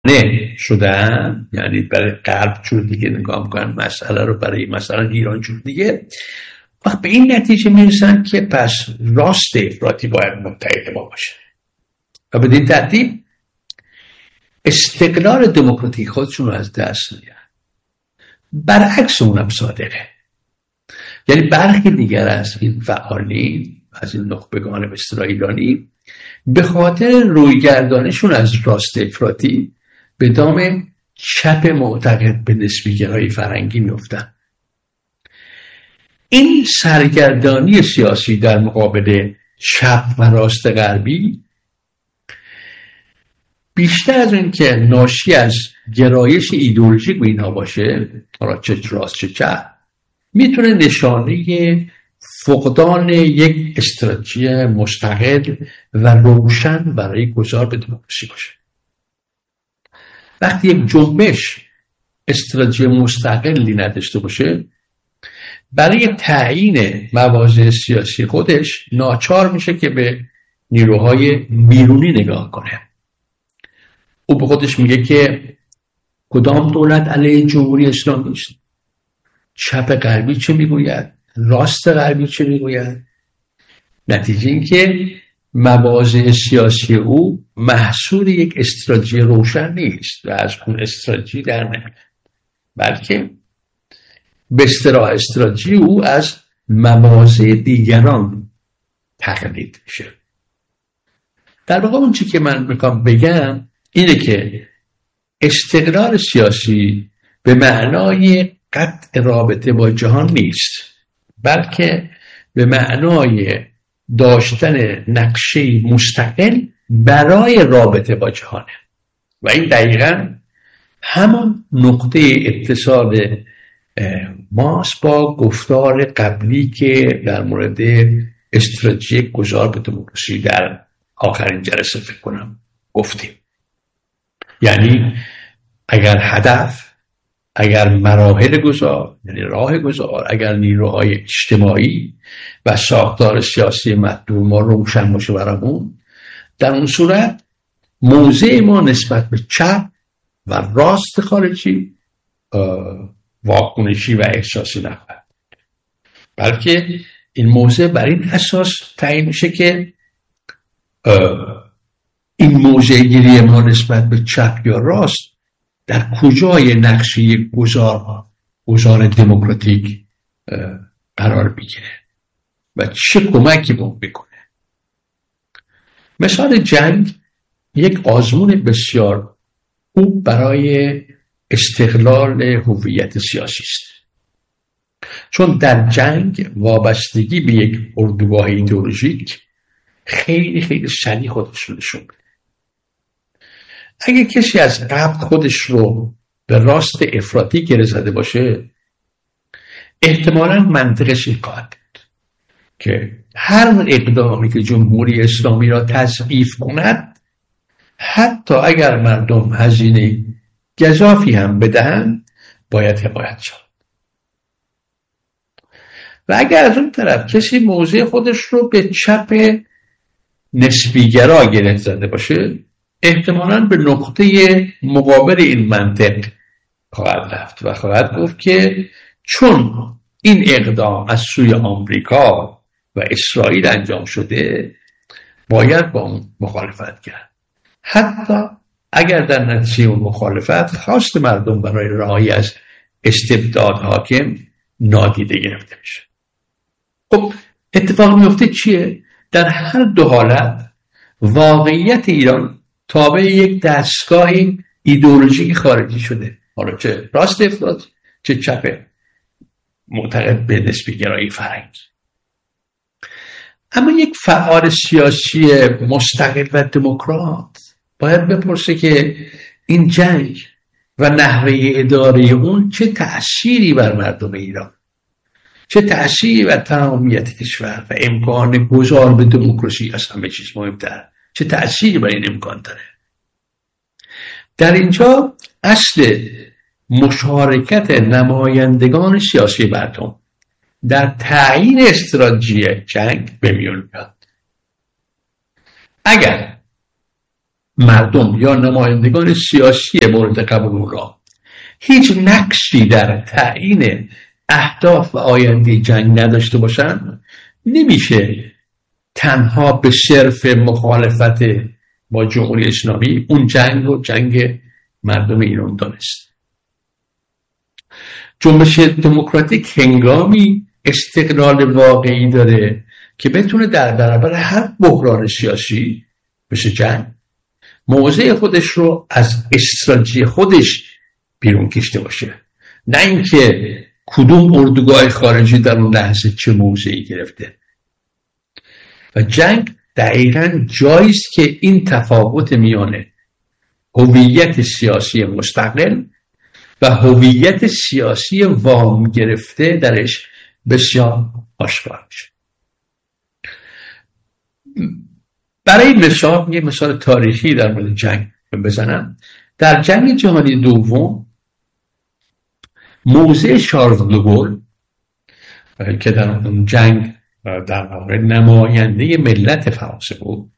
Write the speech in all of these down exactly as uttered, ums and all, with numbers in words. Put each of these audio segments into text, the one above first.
نه شدن، یعنی برای غرب جور دیگه نگاه میکنن مسئله رو، برای مثلا ایران جور دیگه، وقت به این نتیجه میرسن که پس راست افراطی باید متحد ما باشه و بدین ترتیب استقلال دموکراتیک خودشون رو از دست میدن. برعکس اونم صادقه، یعنی برخی دیگر از این فعالین، از این نخبگان به اصطلاح ایرانی، به خاطر رویگردانشون از راست افراطی به دام چپ معتقد به نسبی‌گرایی فرنگی میفتن. این سرگردانی سیاسی در مقابل چپ و راست غربی بیشتر از این که ناشی از گرایش ایدئولوژیک به اینها باشه، حالا چه راست چه چپ، میتونه نشانه فقدان یک استراتژی مستقل و روشن برای گذار به دموکراسی باشه. وقتی یک جنبش استراتژی مستقلی نداشته باشه، برای تعیین مواضع سیاسی خودش ناچار میشه که به نیروهای بیرونی نگاه کنه. او به خودش میگه که کدام دولت علیه جمهوری اسلامی است؟ چپ غربی چه میگوید؟ راست غربی چه میگوید؟ نتیجه این که مواضع سیاسی او محصول یک استراتژی روشن نیست و از اون استراتژی در نمیاد، بلکه به اصطلاح استراتژی او از مواضع دیگران تقلید میشه. در واقع اون چی که من میخوام بگم اینه که استقلال سیاسی به معنای قطع رابطه با جهان نیست، بلکه به معنای داشتن نقشه مستقل برای رابطه با جهانه و این دقیقاً همان نقطه اتصال ماست با گفتار قبلی که در مورد استراتژی گذار به دموکراسی در آخرین جلسه فکر کنم گفتیم. یعنی اگر هدف، اگر مراحل گذار، یعنی راه گذار، اگر نیروهای اجتماعی و ساختار سیاسی مطلوب ما روشن باشه برامون، در اون صورت موضع ما نسبت به چپ و راست خارجی واکنشی و احساسی نخواهد، بلکه این موضع بر این اساس تعیین میشه که این موضع گیری ما نسبت به چپ یا راست در کجای نقشه گذار گذار دموکراتیک قرار بگیره و چه کمکی به اون بکنه. مثال جنگ یک آزمون بسیار خوب برای استقلال هویت سیاسی است، چون در جنگ وابستگی به یک اردوگاه ایدئولوژیک خیلی خیلی سریع خودش رو نشون میده. اگه کسی از قبل خودش رو به راست افراطی گره زده باشه، احتمالاً منطقش این خواهد بود که هر اقدامی که جمهوری اسلامی را تضعیف کند، حتی اگر مردم هزینه گزافی هم بدهند، باید حمایت شد. و اگر از اون طرف کسی موضع خودش رو به چپ نسبیگرا گره زده باشه، احتمالاً به نقطه مقابل این منطق خواهد رفت و خواهد گفت که چون این اقدام از سوی آمریکا و اسرائیل انجام شده، باید با اون مخالفت کرد، حتی اگر در نتیجه اون مخالفت خواست مردم برای رهایی از استبداد حاکم نادیده گرفته میشه. خب اتفاق میفته چیه؟ در هر دو حالت واقعیت ایران تابع یک دستگاه ایدئولوژیک خارجی شده، حالا چه راست افراطی چه چپ معتقد به نسبی‌گرایی فرهنگی. اما یک فعال سیاسی مستقل و دموکرات باید بپرسه که این جنگ و نحوه اداره اون چه تأثیری بر مردم ایران، چه تأثیری بر تمامیت کشور و امکان گذار به دموکراسی از همه چیز مهمتر، چه تأثیری بر این امکان داره. در اینجا اصل مشارکت نمایندگان سیاسی مردم در تعیین استراتژی جنگ به میون میاد. اگر مردم یا نمایندگان سیاسی مورد قبول را هیچ نقشی در تعیین اهداف و آینده جنگ نداشته باشند، نمیشه تنها به صرف مخالفت با جمهوری اسلامی اون جنگ رو جنگ مردم ایران دانست. جنبش دموکراتیک هنگامی استقلال واقعی داره که بتونه در برابر هر بحران سیاسی مثل جنگ موضع خودش رو از استراتژی خودش بیرون کشیده باشه، نه اینکه کدوم اردوگاه خارجی در اون لحظه چه موضعی گرفته. و جنگ دقیقاً جاییست که این تفاوت میان هویت سیاسی مستقل و هویت سیاسی وام گرفته درش بسیار آشکار میشه. برای مثال یه مثال تاریخی در مورد جنگ بزنم. در جنگ جهانی دوم موضع شارل دوگل که در اون جنگ در واقع نماینده ملت فرانسه بود،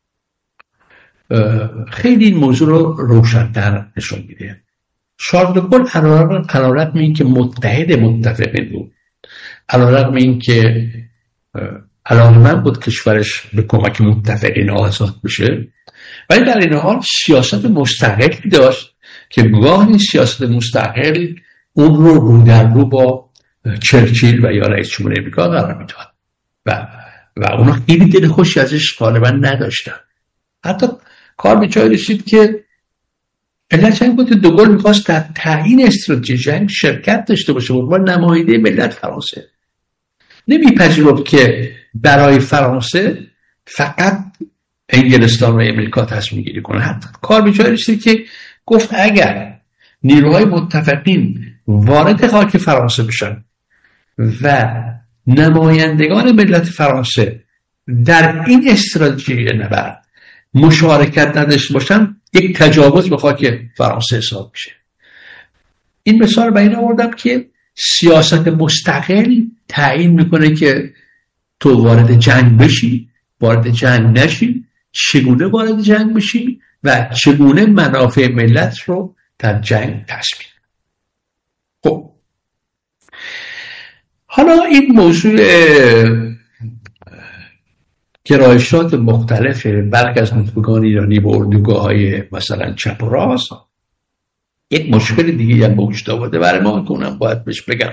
خیلی این موضوع رو روشن‌تر نشون میده. شارل دوگل علیرغم این که متحد متفقین بود، علیرغم این که علاقمند بود کشورش به کمک متفقین آزاد بشه، ولی در این حال سیاست مستقلی داشت که گاه این سیاست مستقل اون رو رو در رو با چرچیل و یا رئیس جمهور امریکا قرار میداد و و اونا خیلی دل خوشی ازش غالبا نداشتن. حتی کار به جای رسید که علت جنگ بود دوگل میخواست در تعیین استراتژی جنگ شرکت داشته باشه و نماینده ملت فرانسه. نمیپذیرفت که برای فرانسه فقط انگلستان و امریکا تصمیم گیری کنه. حتی کار به جای رسید که گفت اگر نیروهای متفقین وارد خاک فرانسه بشن و نمایندگان ملت فرانسه در این استراتژی نبرد مشارکت نداشته باشن، یک تجاوز به خاک فرانسه حساب میشه. این مثال به این آوردم که سیاست مستقل تعیین میکنه که تو وارد جنگ بشی، وارد جنگ نشی، چگونه وارد جنگ بشی و چگونه منافع ملت رو در جنگ تضمین. خب حالا این موضوع گرایشات مختلف برخی از نخبگان ایرانی به اردوگاه‌های مثلا چپ و راست یک مشکل دیگه هم به وجود آورده برای ما که اونم باید بهش بگم.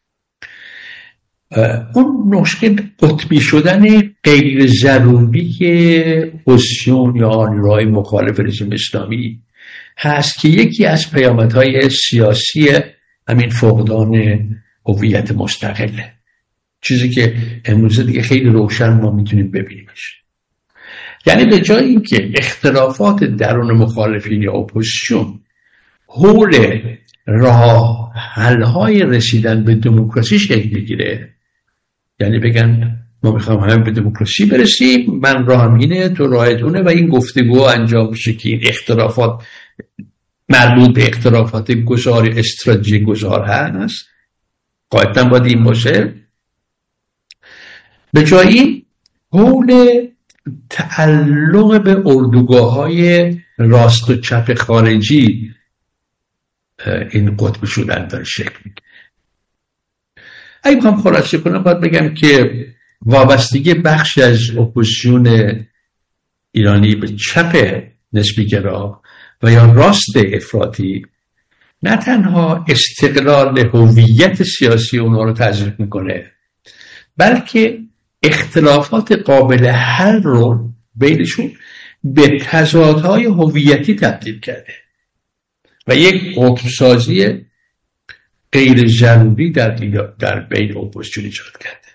اون مشکل قطبی شدن غیر ضروری پوزیسیون یا نیروهای مخالف رژیم اسلامی هست که یکی از پیامدهای سیاسی همین فقدان هویت مستقله، چیزی که امروز دیگه خیلی روشن ما میتونیم ببینیمش. یعنی به جای اینکه اختلافات درون مخالفین یا اپوزیسیون حول راه حل‌های رسیدن به دموکراسی شکل بگیره، یعنی بگن ما میخوام همه به دموکراسی برسیم، من راهم اینه، تو راهت اونه و این گفتگو انجام بشه که این اختلافات مربوط به اختلافات گذار استراتژی گذار هست، قاعدتاً باید این باشه. به جایی حول تعلق به اردوگاه‌های راست و چپ خارجی این قطب شدن داره شکل میگیره. اگه بخوام خلاصه کنم باید بگم که وابستگی بخشی از اپوزیسیون ایرانی به چپ نسبی گرا و یا راست افراطی نه تنها استقلال هویت سیاسی اونا رو تضعیف میکنه، بلکه اختلافات قابل حل رو بینشون به تضادهای هویتی تبدیل کرده و یک قطب‌سازی غیر ضروری در در بین اپوزیسیون ایجاد کرده.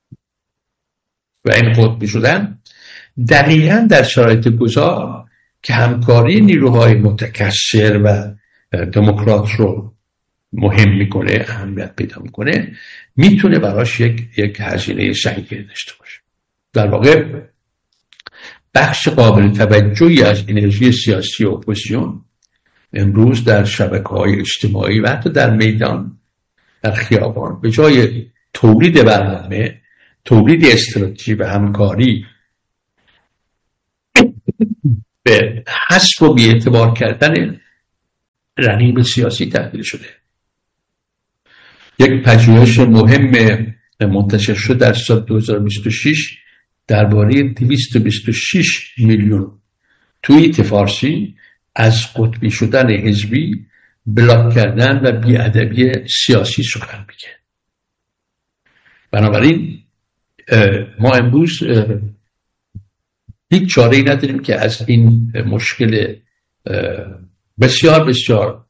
و این قطبی شدن دقیقاً در شرایط گذار که همکاری نیروهای متکثر و دموکرات رو مهم میکنه، اهمیت پیدا میکنه، میتونه براش یک یک هزینه سنگین داشته باشه. در واقع بخش قابل توجهی از انرژی سیاسی اپوزیسیون امروز در شبکه‌های اجتماعی و حتی در میدان، در خیابان، به جای تولید برنامه، تولید استراتژی و همکاری به حذف و بی‌اعتبار کردن رقیب سیاسی تبدیل شده. یک پژوهش مهم منتشر شد در سال دو هزار و بیست و شش درباره دویست و بیست و شش میلیون توییت فارسی از قطبی شدن حزبی، بلاک کردن و بی‌ادبی سیاسی سخن میگه. بنابراین ما امروز هیچ چاره‌ای نداریم که از این مشکل بسیار بسیار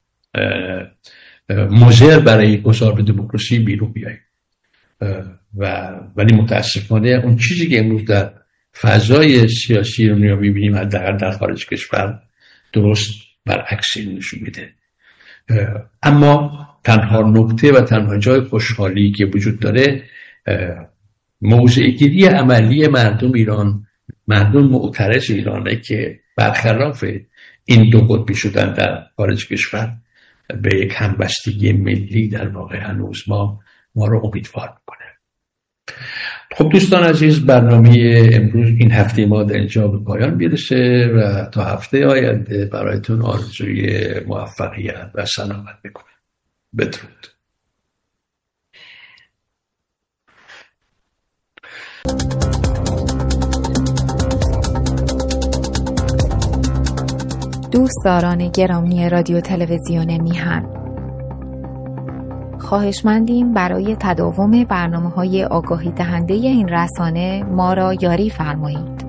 مضر برای گذار به دموکراسی بیرون بیاییم. و ولی متاسفانه اون چیزی که امروز در فضای سیاسی رو می‌بینیم حداقل در خارج کشور درست برعکس این نشون میده. اما تنها نکته و تنها جای خوشحالی که وجود داره موضع گیری عملی مردم ایران، مردم معترض ایرانه که برخلاف این دو قطبی شدن در خارج کشور به یک همبستگی ملی در واقع هنوز ما ما رو امیدوار میکنه. خب دوستان عزیز، برنامه امروز این هفته ما در اینجا به پایان میرسه و تا هفته آینده برایتون آرزوی موفقیت و سلامت میکنم. بدرود. دوستداران گرامی رادیو تلویزیون میهن، خواهشمندیم برای تداوم برنامه‌های آگاهی دهنده این رسانه ما را یاری فرمایید.